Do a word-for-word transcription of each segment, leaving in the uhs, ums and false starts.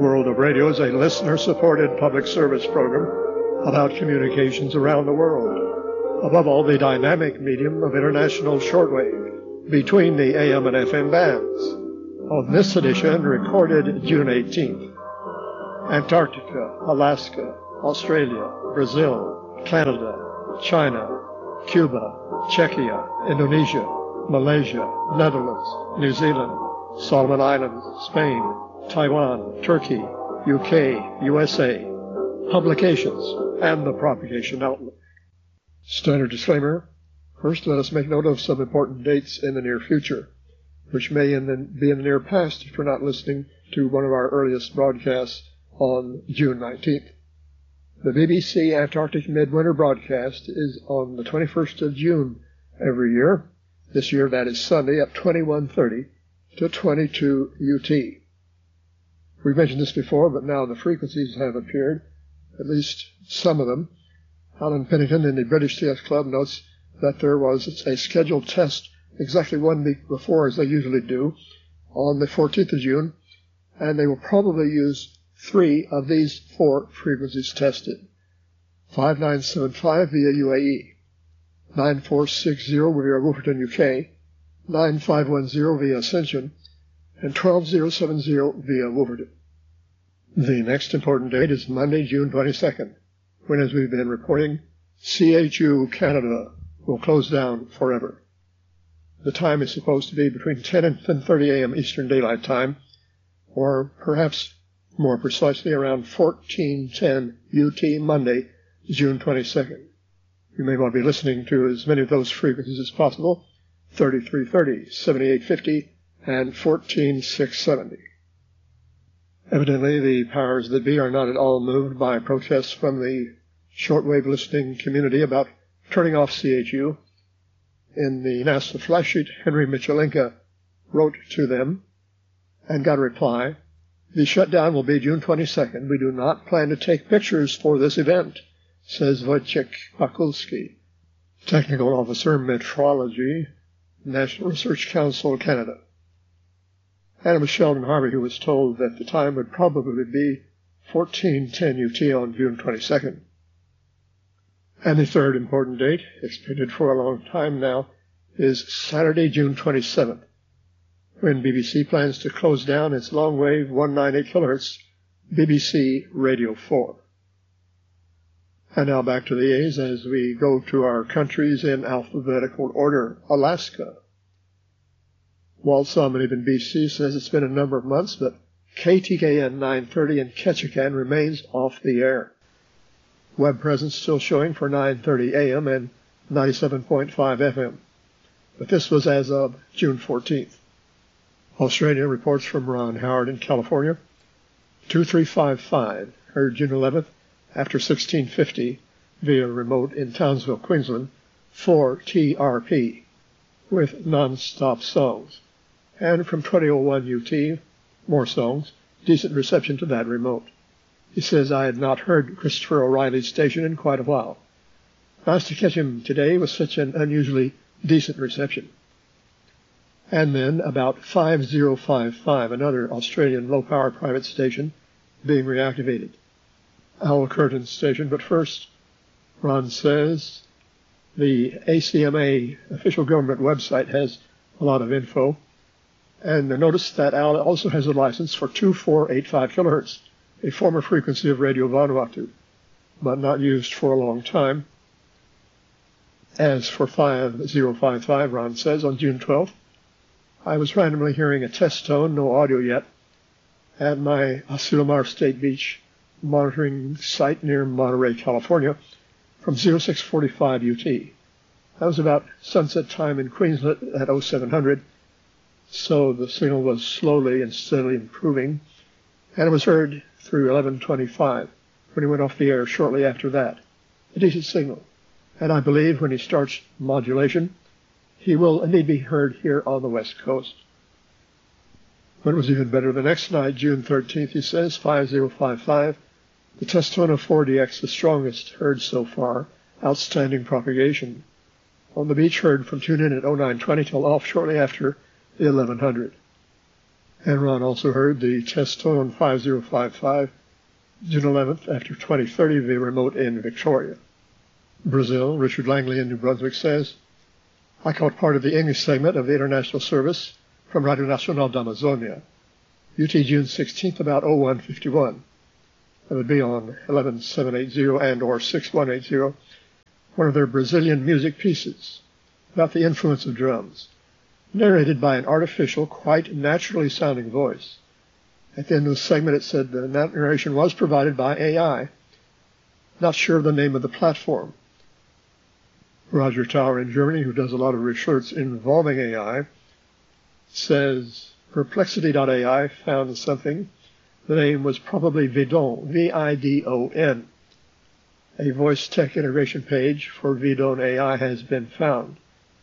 World of Radio is a listener-supported public service program about communications around the world. Above all, the dynamic medium of international shortwave between the A M and F M bands. On this edition, recorded June eighteenth, Antarctica, Alaska, Australia, Brazil, Canada, China, Cuba, Czechia, Indonesia, Malaysia, Netherlands, New Zealand, Solomon Islands, Spain, Taiwan, Turkey, U K, U S A, publications, and the propagation outlook. Standard disclaimer. First, let us make note of some important dates in the near future, which may in the, be in the near past if you're not listening to one of our earliest broadcasts on June nineteenth. The B B C Antarctic Midwinter broadcast is on the twenty-first of June every year. This year that is Sunday at twenty-one thirty to twenty-two U T. We've mentioned this before, but now the frequencies have appeared, at least some of them. Alan Pennington in the British T S Club notes that there was a scheduled test exactly one week before, as they usually do, on the fourteenth of June, and they will probably use three of these four frequencies tested. five nine seven five via U A E, nine four six zero via Wolverton, U K, nine five one zero via Ascension, and twelve zero seven zero via Wolverton. The next important date is Monday, June twenty-second, when, as we've been reporting, C H U Canada will close down forever. The time is supposed to be between ten and ten thirty a m Eastern Daylight Time, or perhaps more precisely around fourteen ten U T Monday, June twenty-second. You may want to be listening to as many of those frequencies as possible, thirty-three thirty, seventy-eight fifty, and fourteen six seventy. Evidently, the powers that be are not at all moved by protests from the shortwave listening community about turning off C H U. In the NASA flash sheet, Henry Michelinka wrote to them and got a reply. The shutdown will be June twenty-second. We do not plan to take pictures for this event, says Wojciech Pakulski, Technical Officer, Metrology, National Research Council, Canada. And it was Sheldon Harvey who was told that the time would probably be fourteen ten U T on June twenty-second. And the third important date, expected for a long time now, is Saturday, June twenty-seventh, when B B C plans to close down its long-wave one ninety-eight kilohertz B B C Radio four. And now back to the A's as we go to our countries in alphabetical order. Alaska. Walt Salmon in B C says it's been a number of months, but K T K N nine thirty in Ketchikan remains off the air. Web presence still showing for nine thirty a m and ninety-seven point five F M. But this was as of June fourteenth. Australia reports from Ron Howard in California. two three five five, heard June eleventh after sixteen fifty via remote in Townsville, Queensland, four T R P with non-stop songs. And from twenty oh one U T, more songs, decent reception to that remote. He says, I had not heard Christopher O'Reilly's station in quite a while. Nice to catch him today with such an unusually decent reception. And then about five oh five five, another Australian low-power private station being reactivated. Owl Curtin station, but first, Ron says, the A C M A official government website has a lot of info, and notice that Owl also has a license for two four eight five kilohertz, a former frequency of Radio Vanuatu, but not used for a long time. As for five oh five five, Ron says, on June twelfth, I was randomly hearing a test tone, no audio yet, at my Asilomar State Beach monitoring site near Monterey, California, from oh six forty-five U T. That was about sunset time in Queensland at oh seven hundred, so the signal was slowly and steadily improving, and it was heard through eleven twenty-five, when he went off the air shortly after that. A decent signal, and I believe when he starts modulation, he will indeed be heard here on the West Coast. But it was even better the next night, June thirteenth, he says, five oh five five, the test tone of four D X, the strongest heard so far, outstanding propagation. On the beach, heard from tune-in at oh nine twenty till off shortly after the eleven hundred. And Ron also heard the test tone five zero five five, June eleventh, after twenty thirty via remote in Victoria. Brazil, Richard Langley in New Brunswick says, I caught part of the English segment of the international service from Radio Nacional da Amazonia, U T June sixteenth, about oh one fifty-one. That would be on eleven seven eighty and or six one eight zero, one of their Brazilian music pieces about the influence of drums, narrated by an artificial, quite naturally sounding voice. At the end of the segment, it said the narration was provided by A I. Not sure of the name of the platform. Roger Tower in Germany, who does a lot of research involving A I, says Perplexity dot A I found something. The name was probably Vidon, V I D O N. A voice tech integration page for Vidon A I has been found.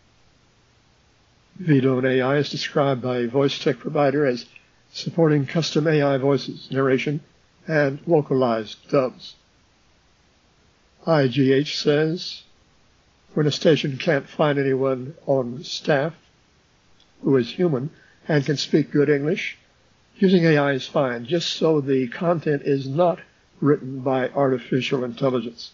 Vidon A I is described by a voice tech provider as supporting custom A I voices, narration, and localized dubs. I G H says, when a station can't find anyone on staff who is human and can speak good English, using A I is fine, just so the content is not written by artificial intelligence.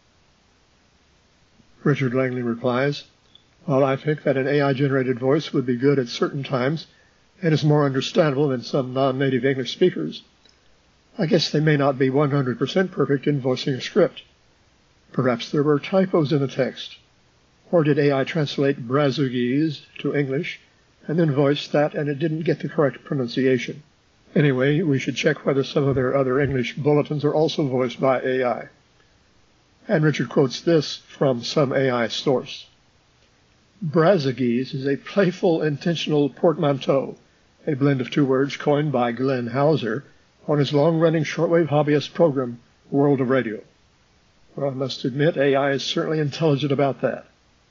Richard Langley replies, while I think that an A I-generated voice would be good at certain times and is more understandable than some non-native English speakers, I guess they may not be one hundred percent perfect in voicing a script. Perhaps there were typos in the text. Or did A I translate Brazugese to English and then voice that and it didn't get the correct pronunciation? Anyway, we should check whether some of their other English bulletins are also voiced by A I. And Richard quotes this from some A I source. Brazugese is a playful, intentional portmanteau, a blend of two words coined by Glenn Hauser on his long-running shortwave hobbyist program, World of Radio. Well, I must admit, A I is certainly intelligent about that.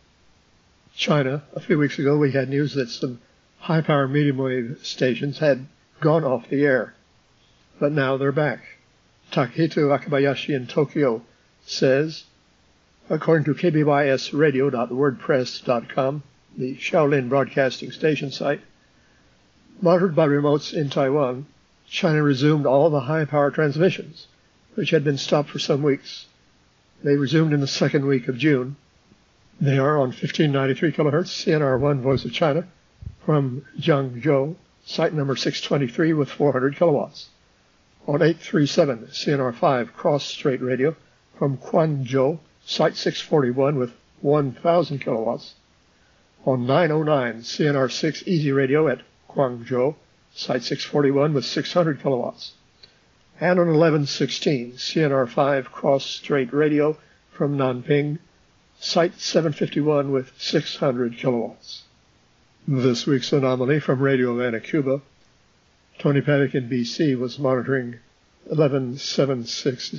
China, a few weeks ago, we had news that some high-power medium-wave stations had gone off the air, but now they're back. Takehito Akabayashi in Tokyo says, according to K B Y S radio dot wordpress dot com, the Shaolin Broadcasting Station site, monitored by remotes in Taiwan, China resumed all the high-power transmissions, which had been stopped for some weeks. They resumed in the second week of June. They are on fifteen ninety-three kilohertz, C N R one Voice of China, from Jiangzhou, site number six twenty-three with four hundred kilowatts. On eight thirty-seven, C N R five Cross Strait Radio, from Quanzhou, site six forty-one with one thousand kilowatts. On nine oh nine, C N R six Easy Radio at Guangzhou, site six forty-one with six hundred kilowatts. And on eleven sixteen, C N R five Cross Strait Radio from Nanping, site seven fifty-one with six hundred kilowatts. This week's anomaly from Radio Havana, Cuba. Tony Paddock in B C was monitoring eleven seven sixty,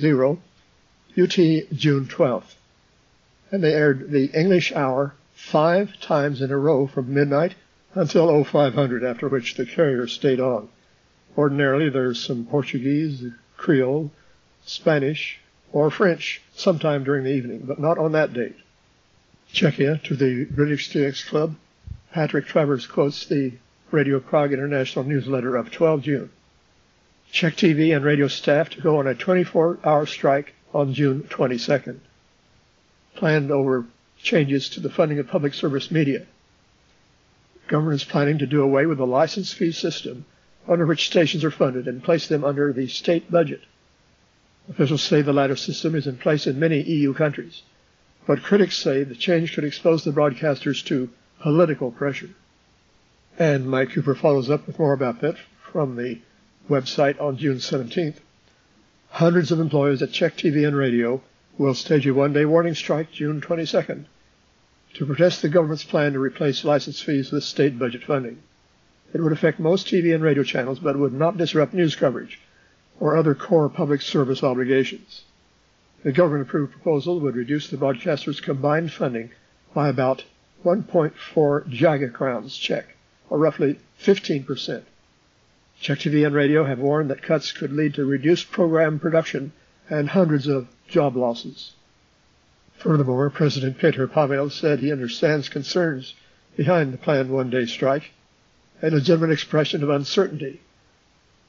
U T June twelfth. And they aired the English hour five times in a row from midnight until oh five hundred, after which the carrier stayed on. Ordinarily, there's some Portuguese, Creole, Spanish, or French sometime during the evening, but not on that date. Czechia, to the British T X Club, Patrick Travers quotes the Radio Prague International newsletter of twelve June. Czech T V and radio staff to go on a twenty-four hour strike on June twenty-second. Planned over changes to the funding of public service media. Government is planning to do away with the license fee system under which stations are funded and place them under the state budget. Officials say the latter system is in place in many E U countries, but critics say the change could expose the broadcasters to political pressure. And Mike Cooper follows up with more about that from the website on June seventeenth. Hundreds of employees at Czech T V and radio will stage a one-day warning strike June twenty-second to protest the government's plan to replace license fees with state budget funding. It would affect most T V and radio channels, but would not disrupt news coverage or other core public service obligations. The government-approved proposal would reduce the broadcasters' combined funding by about one point four giga crowns Czech, or roughly fifteen percent. Czech T V and radio have warned that cuts could lead to reduced program production and hundreds of job losses. Furthermore, President Petr Pavel said he understands concerns behind the planned one-day strike, a legitimate expression of uncertainty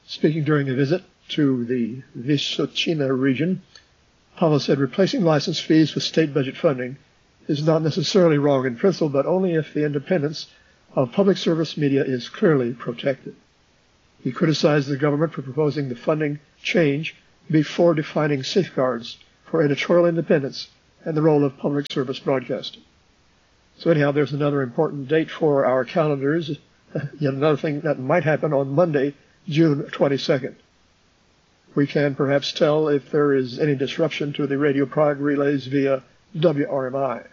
Speaking during a visit to the Vysochina region, Pavel said replacing license fees with state budget funding is not necessarily wrong in principle, but only if the independence of public service media is clearly protected. He criticized the government for proposing the funding change before defining safeguards for editorial independence and the role of public service broadcasting. So anyhow, there's another important date for our calendars, yet another thing that might happen on Monday, June twenty-second. We can perhaps tell if there is any disruption to the Radio Prague relays via W R M I.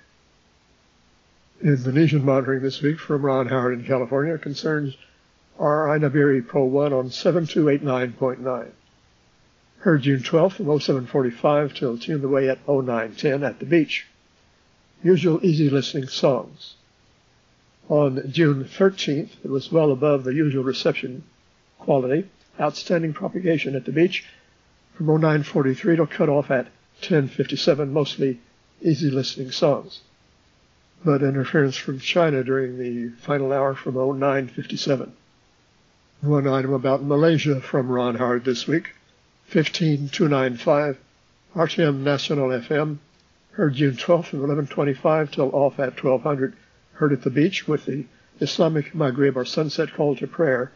Indonesian monitoring this week from Ron Howard in California concerns R I Nabiri Pro one on seven two eight nine point nine. Heard June twelfth from oh seven forty-five till tuned away at oh nine ten at the beach. Usual easy listening songs. On June thirteenth, it was well above the usual reception quality. Outstanding propagation at the beach from oh nine forty-three to cut off at ten fifty-seven, mostly easy listening songs. But interference from China during the final hour from oh nine fifty-seven. One item about Malaysia from Ron Howard this week, fifteen two ninety-five, R T M National F M, heard June twelfth from eleven twenty-five till off at twelve hundred, heard at the beach with the Islamic Maghrib or sunset call to prayer.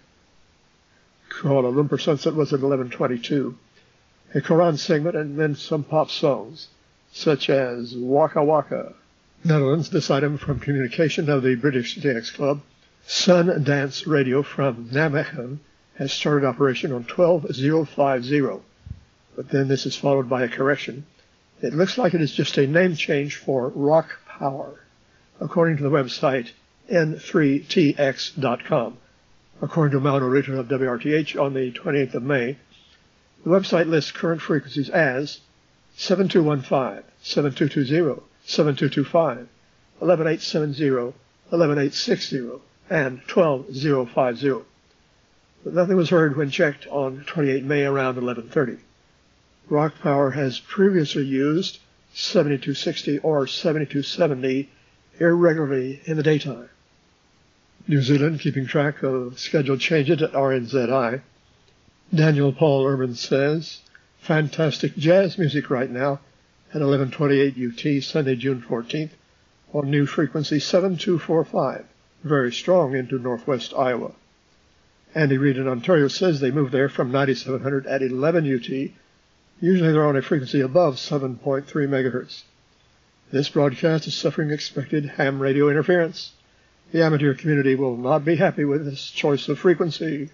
Kuala Lumpur sunset was at eleven twenty-two. A Quran segment and then some pop songs, such as Waka Waka. Netherlands, this item from communication of the British Dance Club. Sun Dance Radio from Nijmegen has started operation on twelve thousand fifty, but then this is followed by a correction. It looks like it is just a name change for Rock Power, according to the website N three T X dot com. According to Mauro Rita of W R T H on the twenty-eighth of May, the website lists current frequencies as seven two one five, seven two two zero, seven two two five, eleven eight seven zero, eleven eight six zero, and twelve thousand fifty. But nothing was heard when checked on twenty-eighth of May around eleven thirty. Rock Power has previously used seventy-two sixty or seventy-two seventy irregularly in the daytime. New Zealand keeping track of scheduled changes at R N Z I. Daniel Paul Urban says, fantastic jazz music right now at eleven twenty-eight U T, Sunday, June fourteenth, on new frequency seven two four five, very strong into northwest Iowa. Andy Reid in Ontario says they moved there from ninety-seven hundred at eleven U T. Usually they're on a frequency above seven point three megahertz. This broadcast is suffering expected ham radio interference. The amateur community will not be happy with this choice of frequency.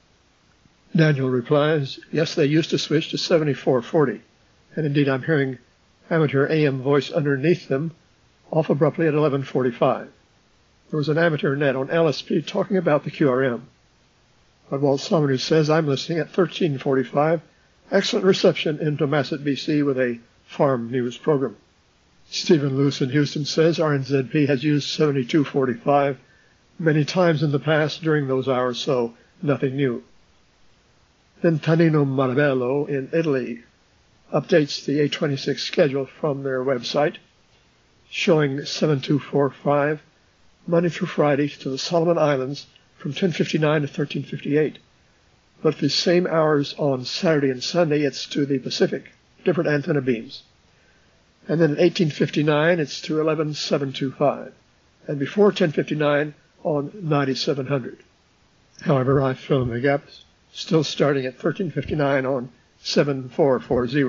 Daniel replies, yes, they used to switch to seventy-four forty, and indeed I'm hearing amateur A M voice underneath them, off abruptly at eleven forty-five. There was an amateur net on L S P talking about the Q R M. But Walt Somers says I'm listening at thirteen forty-five, excellent reception in Tomasset, B C with a farm news program. Stephen Lewis in Houston says R N Z P has used seventy-two forty-five many times in the past during those hours, so nothing new. Then Tanino Marabello in Italy updates the eight twenty-six schedule from their website, showing seven two four five Monday through Friday to the Solomon Islands from ten fifty-nine to thirteen fifty-eight. But the same hours on Saturday and Sunday, it's to the Pacific, different antenna beams. And then at eighteen fifty-nine, it's to eleven seven twenty-five. And before ten fifty-nine on ninety-seven hundred. However, I fill in the gaps, still starting at thirteen fifty-nine on seven four forty.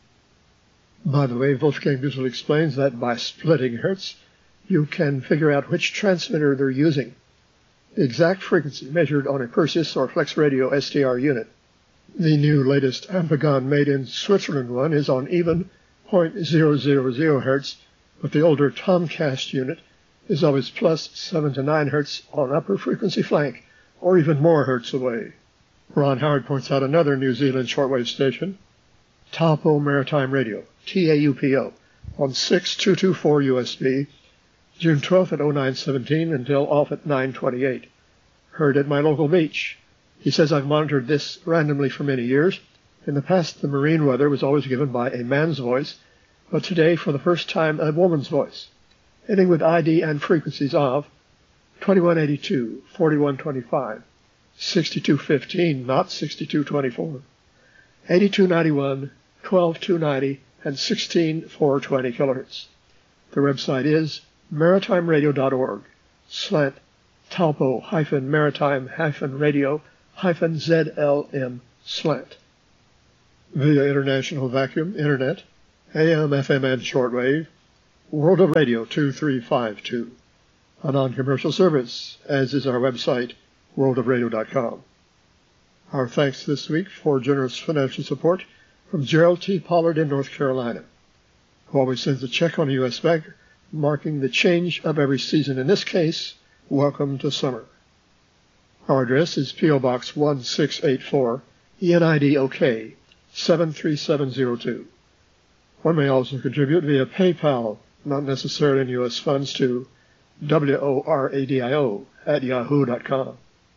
By the way, Wolfgang Dussel explains that by splitting hertz, you can figure out which transmitter they're using. The exact frequency measured on a Perseus or Flex Radio S T R unit. The new latest Ampagon made in Switzerland one is on even zero point zero zero zero hertz, but the older Tomcast unit is always plus seven to nine hertz on upper frequency flank, or even more hertz away. Ron Howard points out another New Zealand shortwave station, Taupo Maritime Radio, T A U P O, on six two two four U S B, June twelfth at oh nine seventeen until off at nine twenty-eight. Heard at my local beach. He says I've monitored this randomly for many years. In the past, the marine weather was always given by a man's voice, but today, for the first time, a woman's voice, ending with I D and frequencies of twenty-one eighty-two, forty-one twenty-five, sixty-two fifteen, not sixty-two twenty-four, eighty-two ninety-one, twelve two ninety, and sixteen four twenty kilohertz. The website is maritimeradio.org, slant talpo hyphen maritime hyphen radio hyphen ZLM slant. Via international vacuum, internet, A M, F M, and shortwave, World of Radio two three five two. A non-commercial service, as is our website, world of radio dot com. Our thanks this week for generous financial support from Gerald T. Pollard in North Carolina, who always sends a check on a U S bank, marking the change of every season. In this case, welcome to summer. Our address is P O Box one six eight four, E N I D O K, seven three seven zero two. One may also contribute via PayPal, not necessarily in U S funds, to W O R A D I O at yahoo dot com.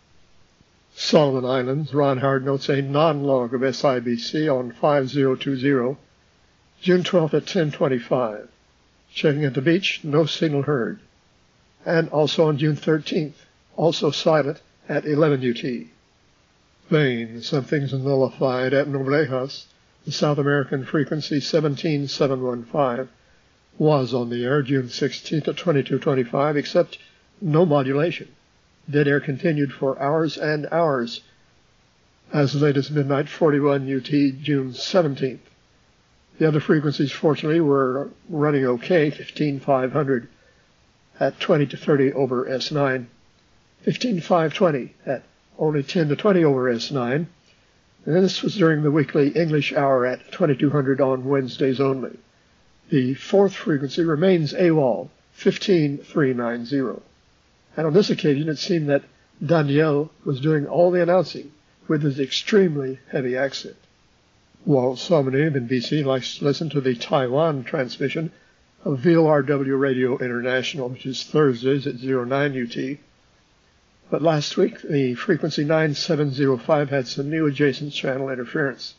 Solomon Islands, Ron Howard notes a non-log of S I B C on five zero two zero, June twelfth at ten twenty-five. Checking at the beach, no signal heard. And also on June thirteenth, also silent at eleven U T. Spain, something's nullified at Noblejas, the South American frequency seventeen seven fifteen, was on the air June sixteenth at twenty-two twenty-five, except no modulation. Dead air continued for hours and hours, as late as midnight forty-one U T, June seventeenth. The other frequencies, fortunately, were running okay, fifteen five hundred at twenty to thirty over S nine, fifteen five twenty at only ten to twenty over S nine, and this was during the weekly English hour at twenty-two hundred on Wednesdays only. The fourth frequency remains AWOL, fifteen three ninety. And on this occasion, it seemed that Daniel was doing all the announcing with his extremely heavy accent. Walt Somney in B C likes to listen to the Taiwan transmission of V O R W Radio International, which is Thursdays at oh nine U T. But last week, the frequency nine seven zero five had some new adjacent channel interference.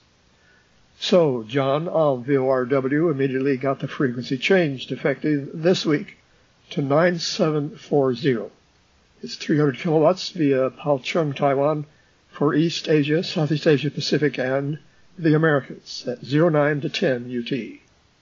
So John of V O R W immediately got the frequency changed, effective this week, to nine seven forty. It's three hundred kilowatts via Palchung, Taiwan, for East Asia, Southeast Asia Pacific, and the Americas at oh nine to ten U T.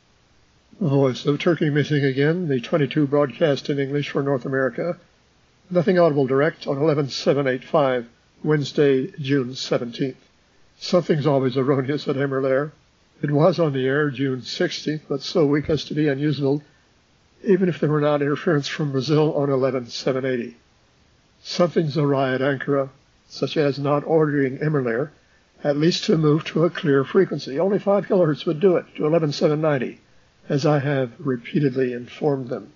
Voice of Turkey missing again, the twenty-two broadcast in English for North America. Nothing audible direct on eleven seven eighty-five, Wednesday, June seventeenth. Something's always erroneous at Emerlair. It was on the air June sixteenth, but so weak as to be unusable, even if there were not interference from Brazil on eleven seven eighty. Something's awry at Ankara, such as not ordering Emerlair, at least to move to a clear frequency. Only five kilohertz would do it, to eleven seven ninety, as I have repeatedly informed them.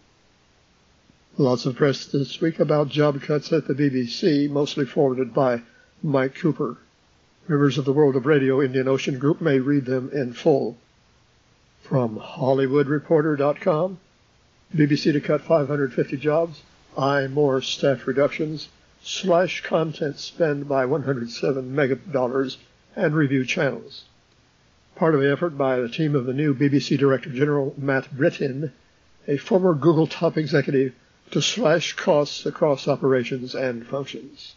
Lots of press this week about job cuts at the B B C, mostly forwarded by Mike Cooper. Members of the World of Radio Indian Ocean Group may read them in full. From Hollywood Reporter dot com, B B C to cut five hundred fifty jobs, I more staff reductions, slash content spend by one hundred seven mega dollars, and review channels. Part of the effort by the team of the new B B C Director General Matt Brittin, a former Google top executive, to slash costs across operations and functions.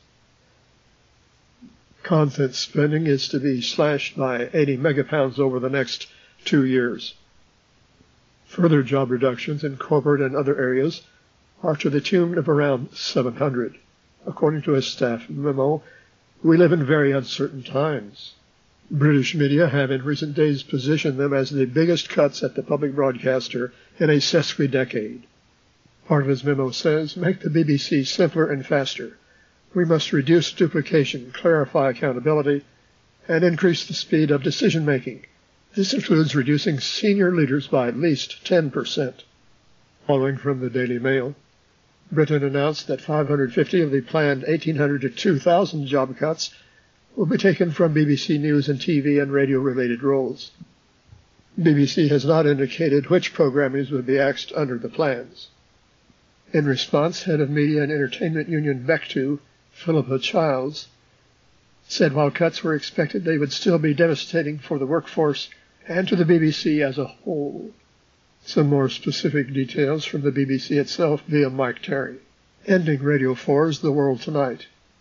Content spending is to be slashed by eighty megapounds over the next two years. Further job reductions in corporate and other areas are to the tune of around seven hundred. According to a staff memo, we live in very uncertain times. British media have in recent days positioned them as the biggest cuts at the public broadcaster in a sesquidecade. Part of his memo says, make the B B C simpler and faster. We must reduce duplication, clarify accountability, and increase the speed of decision-making. This includes reducing senior leaders by at least ten percent. Following from the Daily Mail, Britain announced that five hundred fifty of the planned eighteen hundred to two thousand job cuts will be taken from B B C News and T V and radio-related roles. B B C has not indicated which programmings would be axed under the plans. In response, Head of Media and Entertainment Union Bectu, Philippa Childs, said while cuts were expected, they would still be devastating for the workforce and to the B B C as a whole. Some more specific details from the B B C itself via Mike Terry. Ending Radio four's The World Tonight,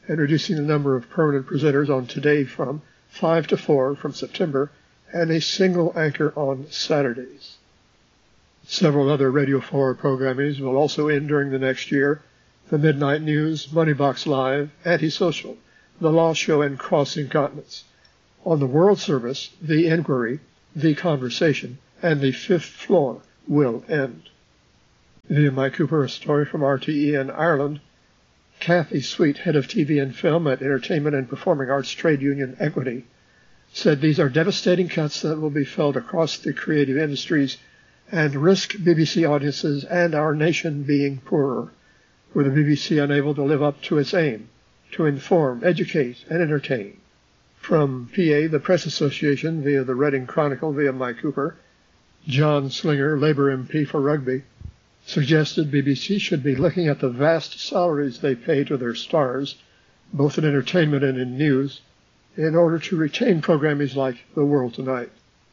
and reducing the number of permanent presenters on Today from five to four from September, and a single anchor on Saturdays. Several other Radio four programmings will also end during the next year: the Midnight News, Moneybox Live, Antisocial, The Law Show, and Crossing Continents. On the World Service, The Inquiry, The Conversation, and The Fifth Floor will end. Via Mike Cooper, a story from R T E in Ireland. Kathy Sweet, head of T V and film at Entertainment and Performing Arts Trade Union Equity, said these are devastating cuts that will be felt across the creative industries and risk B B C audiences and our nation being poorer, with the B B C unable to live up to its aim, to inform, educate, and entertain. From P A, the Press Association, via the Reading Chronicle, via Mike Cooper, John Slinger, Labour M P for Rugby, suggested B B C should be looking at the vast salaries they pay to their stars, both in entertainment and in news, in order to retain programming like The World Tonight.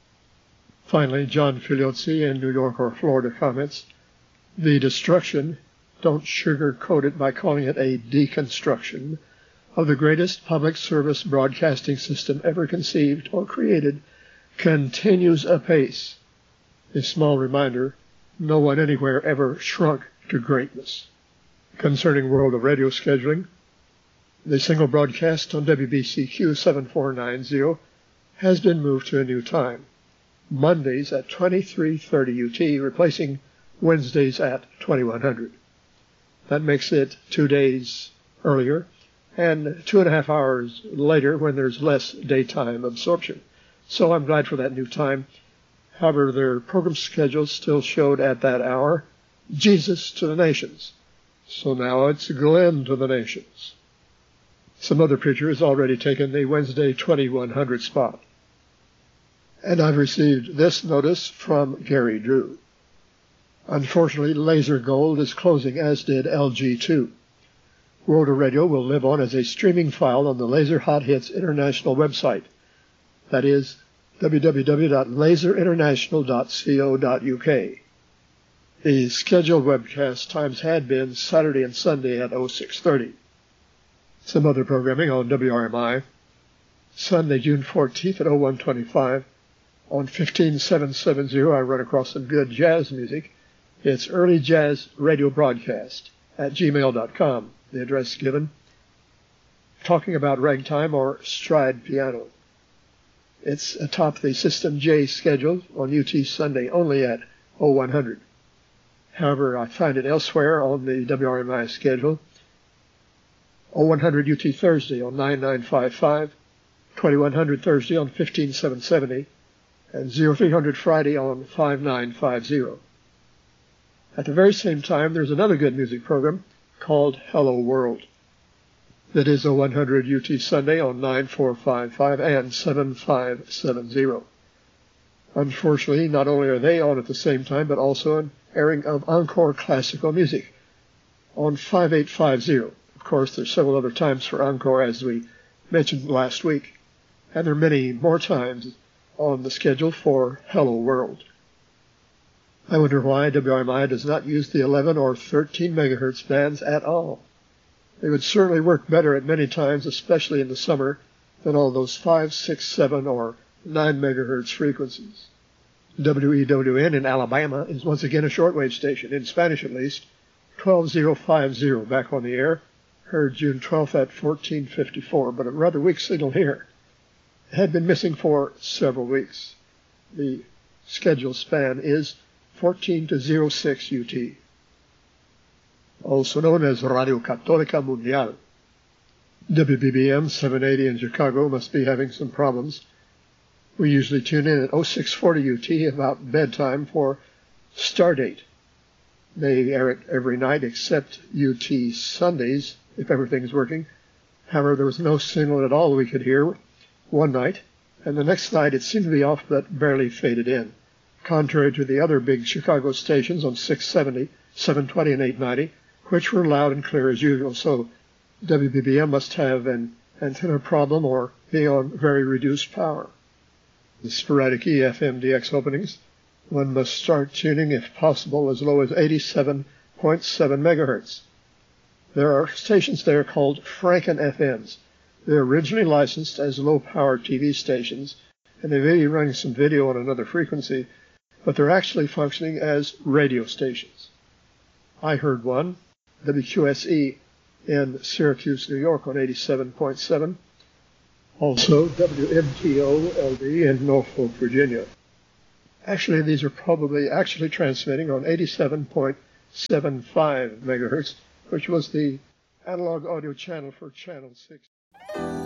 Finally, John Filiozzi in New York or Florida comments, the destruction, don't sugarcoat it by calling it a deconstruction, of the greatest public service broadcasting system ever conceived or created continues apace. A small reminder, no one anywhere ever shrunk to greatness. Concerning World of Radio scheduling, the single broadcast on W B C Q seven four nine zero has been moved to a new time, Mondays at twenty-three thirty U T, replacing Wednesdays at twenty-one hundred. That makes it two days earlier and two and a half hours later when there's less daytime absorption. So I'm glad for that new time. However, their program schedule still showed at that hour Jesus to the Nations. So now it's Glenn to the Nations. Some other preacher has already taken the Wednesday twenty-one hundred spot. And I've received this notice from Gary Drew. Unfortunately, Laser Gold is closing, as did L G two. World of Radio will live on as a streaming file on the Laser Hot Hits International website. That is w w w dot laser international dot co dot u k. The scheduled webcast times had been Saturday and Sunday at oh six thirty. Some other programming on W R M I. Sunday, June fourteenth at oh one twenty-five. On fifteen seven seventy, I run across some good jazz music. It's Early Jazz Radio Broadcast at gmail dot com, the address given. Talking about ragtime or stride piano. It's atop the System J schedule on U T Sunday only at oh one hundred. However, I find it elsewhere on the W R M I schedule. oh one hundred U T Thursday on nine nine five five, twenty-one hundred Thursday on fifteen seven seventy, and oh three hundred Friday on five nine five zero. At the very same time, there's another good music program called Hello World. That is oh one hundred U T Sunday on nine four five five and seven five seven zero. Unfortunately, not only are they on at the same time, but also an airing of Encore classical music on five eight five zero. Of course, there's several other times for Encore, as we mentioned last week, and there are many more times on the schedule for Hello World. I wonder why W R M I does not use the eleven or thirteen megahertz bands at all. They would certainly work better at many times, especially in the summer, than all those five, six, seven, or nine megahertz frequencies. W E W N in Alabama is once again a shortwave station, in Spanish at least, twelve thousand fifty back on the air, heard June twelfth at fourteen fifty-four, but a rather weak signal here. It had been missing for several weeks. The schedule span is fourteen to oh six U T. Also known as Radio Católica Mundial. W B B M seven eighty in Chicago must be having some problems. We usually tune in at oh six forty U T about bedtime for Stardate. They air it every night except U T Sundays, if everything's working. However, there was no signal at all we could hear one night, and the next night it seemed to be off but barely faded in, contrary to the other big Chicago stations on six seventy, seven twenty, and eight ninety, which were loud and clear as usual. So W B B M must have an antenna problem or be on very reduced power. The sporadic E F M D X openings, one must start tuning, if possible, as low as eighty-seven point seven megahertz. There are stations there called Franken F Ms. They're originally licensed as low-power T V stations, and they may be running some video on another frequency, but they're actually functioning as radio stations. I heard one, W Q S E, in Syracuse, New York on eighty-seven point seven, also W M T O L D in Norfolk, Virginia. Actually, these are probably actually transmitting on eighty-seven point seven five megahertz, which was the analog audio channel for channel six.